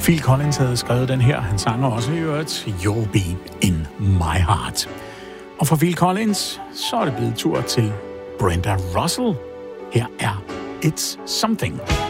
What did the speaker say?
Phil Collins havde skrevet den her. Han sang også i øvrigt You'll Be In My Heart. Og for Phil Collins, så er det blevet tur til Brenda Russell. Her er It's Something.